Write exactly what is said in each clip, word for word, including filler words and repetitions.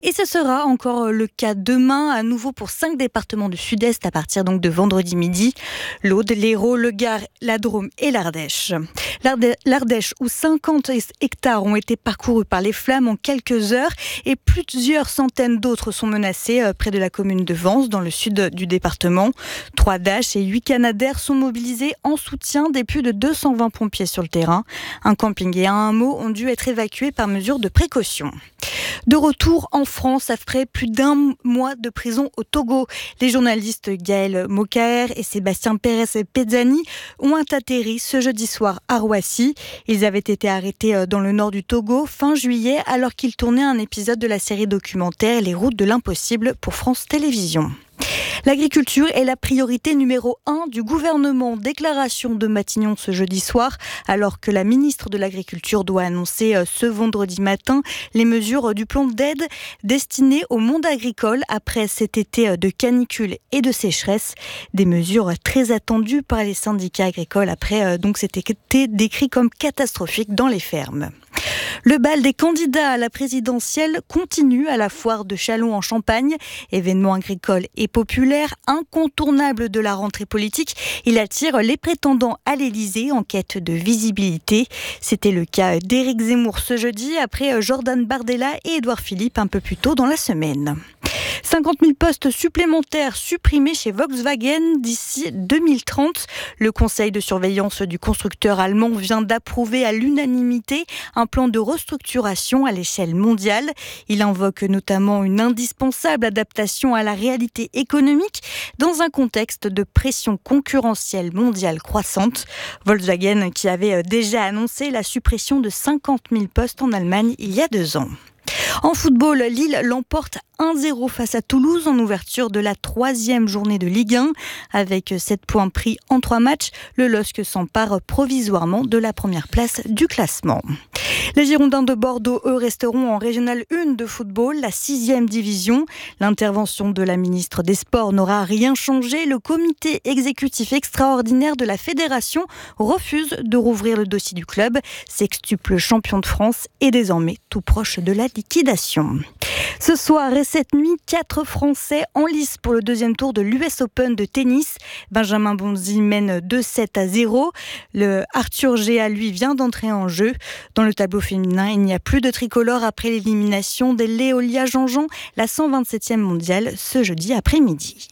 Et ce sera encore le cas demain, à nouveau pour cinq départements du Sud-Est, à partir donc de vendredi midi. L'Aude, l'Hérault, le Gard, la Drôme et l'Ardèche. L'Ardèche, où cinquante hectares ont été parcourus par les flammes en quelques heures et plusieurs centaines d'autres sont menacés près de la commune de Vence, dans le sud du département. Trois Dash et huit Canadair sont mobilisés en soutien des plus de deux cent vingt pompiers sur le terrain. Un camping et un hameau ont dû être évacués par mesure de précaution. De retour en France après plus d'un mois de prison au Togo, les journalistes Gaël Mokaer et Sébastien Pérez Pezzani ont atterri ce jeudi soir à Roissy. Ils avaient été arrêtés dans le nord du Togo fin juillet alors qu'ils tournaient un épisode de la série documentaire Les routes de l'impossible pour France Télévisions. L'agriculture est la priorité numéro un du gouvernement. Déclaration de Matignon ce jeudi soir, alors que la ministre de l'Agriculture doit annoncer ce vendredi matin les mesures du plan d'aide destiné au monde agricole après cet été de canicule et de sécheresse. Des mesures très attendues par les syndicats agricoles après donc cet été décrit comme catastrophique dans les fermes. Le bal des candidats à la présidentielle continue à la foire de Châlons en Champagne. Événement agricole et populaire, incontournable de la rentrée politique, il attire les prétendants à l'Élysée en quête de visibilité. C'était le cas d'Éric Zemmour ce jeudi, après Jordan Bardella et Édouard Philippe un peu plus tôt dans la semaine. cinquante mille postes supplémentaires supprimés chez Volkswagen d'ici deux mille trente. Le conseil de surveillance du constructeur allemand vient d'approuver à l'unanimité un plan de restructuration à l'échelle mondiale. Il invoque notamment une indispensable adaptation à la réalité économique dans un contexte de pression concurrentielle mondiale croissante. Volkswagen qui avait déjà annoncé la suppression de cinquante mille postes en Allemagne il y a deux ans. En football, Lille l'emporte un zéro face à Toulouse en ouverture de la troisième journée de Ligue un. Avec sept points pris en trois matchs, le L O S C s'empare provisoirement de la première place du classement. Les Girondins de Bordeaux, eux, resteront en Régionale un de football, la sixième division. L'intervention de la ministre des Sports n'aura rien changé. Le comité exécutif extraordinaire de la fédération refuse de rouvrir le dossier du club. Sextuple champion de France est désormais tout proche de la liquidation. Ce soir et cette nuit, quatre Français en lice pour le deuxième tour de l'U S Open de tennis. Benjamin Bonzi mène deux sept à zéro. Le Arthur Géa, lui, vient d'entrer en jeu. Dans le tableau féminin, il n'y a plus de tricolore après l'élimination de Léolia Jean-Jean, la cent vingt-septième mondiale, ce jeudi après-midi.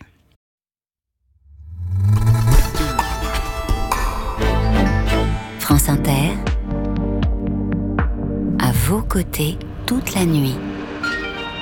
France Inter, à vos côtés toute la nuit.